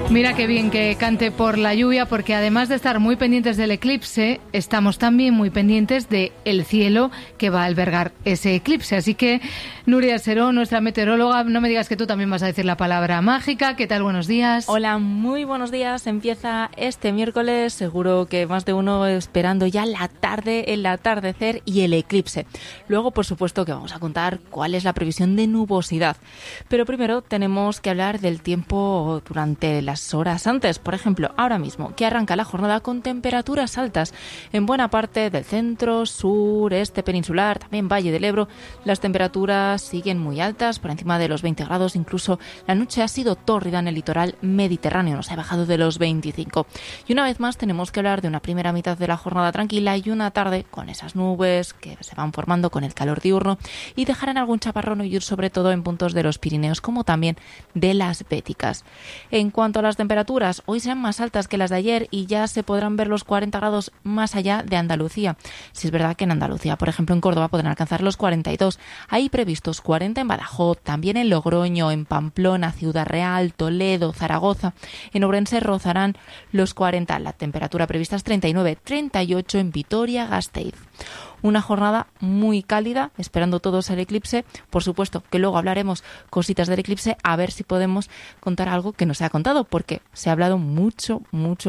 Mira qué bien que cante por la lluvia, porque además de estar muy pendientes del eclipse, estamos también muy pendientes del cielo que va a albergar ese eclipse. Así que, Nuria Seró, nuestra meteoróloga, no me digas que tú también vas a decir la palabra mágica. ¿Qué tal? Buenos días. Hola, muy buenos días. Empieza este miércoles, seguro que más de uno esperando ya la tarde, el atardecer y el eclipse. Luego, por supuesto, que vamos a contar cuál es la previsión de nubosidad. Pero primero tenemos que hablar del tiempo durante las horas antes. Por ejemplo, ahora mismo, que arranca la jornada con temperaturas altas en buena parte del centro, sur, este peninsular, también Valle del Ebro. Las temperaturas siguen muy altas, por encima de los 20 grados. Incluso la noche ha sido tórrida en el litoral mediterráneo, nos ha bajado de los 25. Y una vez más tenemos que hablar de una primera mitad de la jornada tranquila y una tarde con esas nubes que se van formando con el calor diurno y dejarán algún chaparrón y sobre todo en puntos de los Pirineos, como también de las Béticas. En cuanto a las temperaturas, hoy serán más altas que las de ayer y ya se podrán ver los 40 grados más allá de Andalucía. Si es verdad que en Andalucía, por ejemplo en Córdoba, podrán alcanzar los 42. Hay previstos 40 en Badajoz, también en Logroño, en Pamplona, Ciudad Real, Toledo, Zaragoza. En Ourense rozarán los 40. La temperatura prevista es 39, 38 en Vitoria-Gasteiz. Una jornada muy cálida, esperando todos el eclipse. Por supuesto que luego hablaremos cositas del eclipse, a ver si podemos contar algo que no se ha contado, porque se ha hablado mucho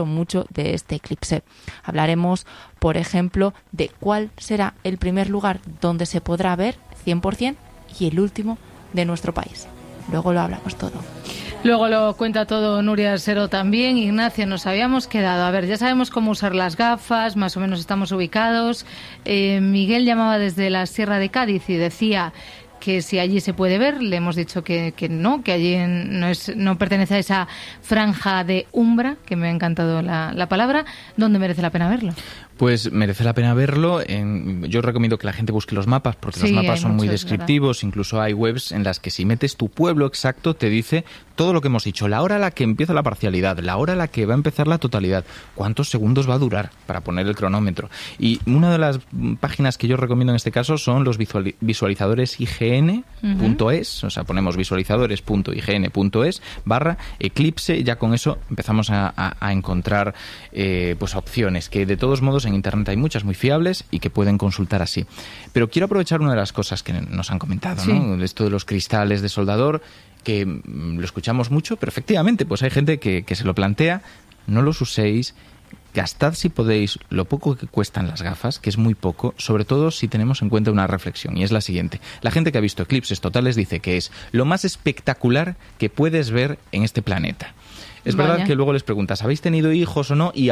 de este eclipse. Hablaremos, por ejemplo, de cuál será el primer lugar donde se podrá ver 100% y el último de nuestro país. Luego lo hablamos todo. Luego lo cuenta todo Nuria Seró también. Ignacia, nos habíamos quedado. A ver, ya sabemos cómo usar las gafas, más o menos estamos ubicados. Miguel llamaba desde la Sierra de Cádiz y decía que si allí se puede ver. Le hemos dicho que no, que allí no pertenece a esa franja de umbra, que me ha encantado la palabra. ¿Dónde merece la pena verlo? Pues merece la pena verlo. Yo recomiendo que la gente busque los mapas, porque los mapas son muy descriptivos. Incluso hay webs en las que si metes tu pueblo exacto te dice todo lo que hemos dicho, la hora a la que empieza la parcialidad, la hora a la que va a empezar la totalidad, cuántos segundos va a durar para poner el cronómetro. Y una de las páginas que yo recomiendo en este caso son los visualizadores ign.es, o sea, ponemos visualizadores.ign.es/eclipse, y ya con eso empezamos a encontrar pues opciones que de todos modos en internet hay muchas muy fiables y que pueden consultar así. Pero quiero aprovechar una de las cosas que nos han comentado, ¿no? Esto de los cristales de soldador, que lo escuchamos mucho, pero efectivamente pues hay gente que se lo plantea. No los uséis, gastad si podéis lo poco que cuestan las gafas, que es muy poco, sobre todo si tenemos en cuenta una reflexión, y es la siguiente. La gente que ha visto eclipses totales dice que es lo más espectacular que puedes ver en este planeta. Es verdad que luego les preguntas, ¿habéis tenido hijos o no? Y